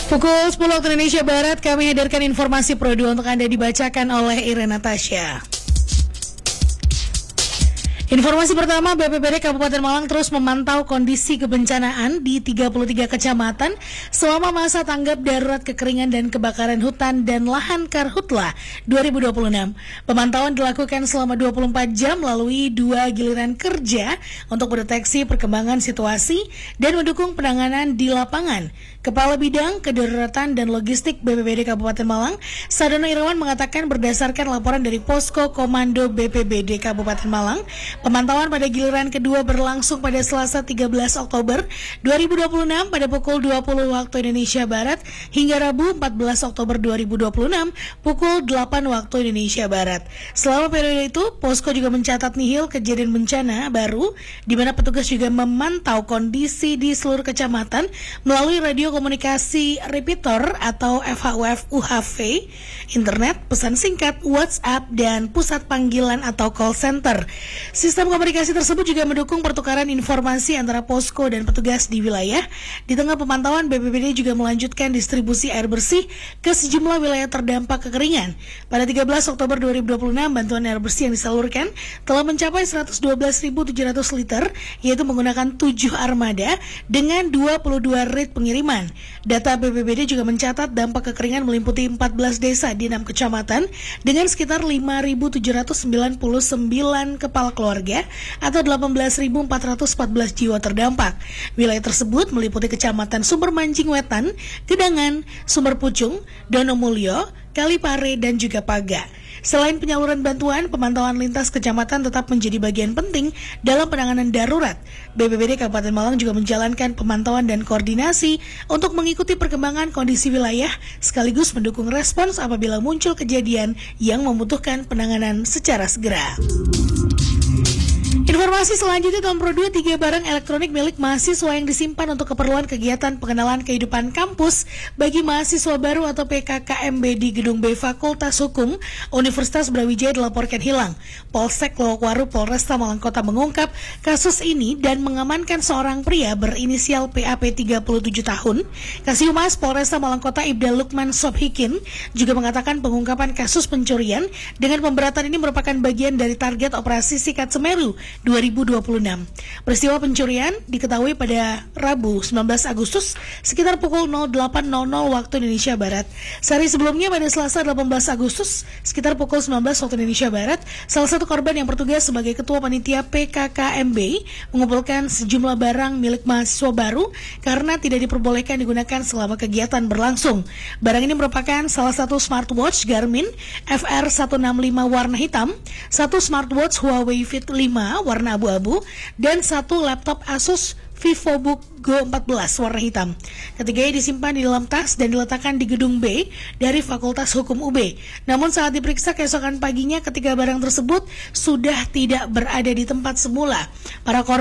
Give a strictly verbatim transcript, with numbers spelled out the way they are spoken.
Pukul sepuluh waktu Indonesia Barat, kami hadirkan informasi Pro dua untuk Anda dibacakan oleh Irena Tasya. Informasi pertama, B P B D Kabupaten Malang terus memantau kondisi kebencanaan di tiga puluh tiga kecamatan selama masa tanggap darurat kekeringan dan kebakaran hutan dan lahan Karhutla dua ribu dua puluh enam. Pemantauan dilakukan selama dua puluh empat jam melalui dua giliran kerja untuk mendeteksi perkembangan situasi dan mendukung penanganan di lapangan. Kepala Bidang Kedaruratan dan Logistik B P B D Kabupaten Malang, Sadono Irawan mengatakan berdasarkan laporan dari Posko Komando B P B D Kabupaten Malang, pemantauan pada giliran kedua berlangsung pada Selasa tiga belas Oktober dua ribu dua puluh enam pada pukul dua puluh waktu Indonesia Barat hingga Rabu empat belas Oktober dua ribu dua puluh enam pukul delapan waktu Indonesia Barat. Selama periode itu, Posko juga mencatat nihil kejadian bencana baru di mana petugas juga memantau kondisi di seluruh kecamatan melalui radio komunikasi repeater atau F H U F U H V, internet, pesan singkat, WhatsApp, dan pusat panggilan atau call center. Sistem komunikasi tersebut juga mendukung pertukaran informasi antara posko dan petugas di wilayah. Di tengah pemantauan, B P B D juga melanjutkan distribusi air bersih ke sejumlah wilayah terdampak kekeringan. Pada tiga belas Oktober dua ribu dua puluh enam, bantuan air bersih yang disalurkan telah mencapai seratus dua belas ribu tujuh ratus liter, yaitu menggunakan tujuh armada dengan dua puluh dua rit pengiriman. Data B P B D juga mencatat dampak kekeringan meliputi empat belas desa di enam kecamatan dengan sekitar lima ribu tujuh ratus sembilan puluh sembilan kepala keluarga atau delapan belas ribu empat ratus empat belas jiwa terdampak. Wilayah tersebut meliputi kecamatan Sumber Mancing Wetan, Gedangan, Sumber Pucung, Donomulyo, Kalipare, dan juga Paga. Selain penyaluran bantuan, pemantauan lintas kecamatan tetap menjadi bagian penting dalam penanganan darurat. B P B D Kabupaten Malang juga menjalankan pemantauan dan koordinasi untuk mengikuti perkembangan kondisi wilayah sekaligus mendukung respons apabila muncul kejadian yang membutuhkan penanganan secara segera. Informasi selanjutnya, tahun Pro dua, tiga barang elektronik milik mahasiswa yang disimpan untuk keperluan kegiatan pengenalan kehidupan kampus bagi mahasiswa baru atau P K K M B di Gedung B Fakultas Hukum Universitas Brawijaya dilaporkan hilang. Polsek Lowokwaru Polresta Malang Kota mengungkap kasus ini dan mengamankan seorang pria berinisial P A P tiga puluh tujuh tahun. Kasihumas Polresta Malang Kota Ibda Lukman Sobhikin juga mengatakan pengungkapan kasus pencurian dengan pemberatan ini merupakan bagian dari target operasi Sikat Semeru dua ribu dua puluh enam. Peristiwa pencurian diketahui pada Rabu sembilan belas Agustus sekitar pukul nol delapan nol nol waktu Indonesia Barat. Sehari sebelumnya pada Selasa delapan belas Agustus sekitar pukul sembilan belas waktu Indonesia Barat, salah satu korban yang bertugas sebagai ketua panitia P K K M B mengumpulkan sejumlah barang milik mahasiswa baru karena tidak diperbolehkan digunakan selama kegiatan berlangsung. Barang ini merupakan salah satu smartwatch Garmin F R seratus enam puluh lima warna hitam, satu smartwatch Huawei Fit lima warna abu-abu, dan satu laptop Asus VivoBook Go empat belas warna hitam. Ketiganya disimpan di dalam tas dan diletakkan di gedung B dari Fakultas Hukum U B. Namun saat diperiksa keesokan paginya, ketiga barang tersebut sudah tidak berada di tempat semula. Para korban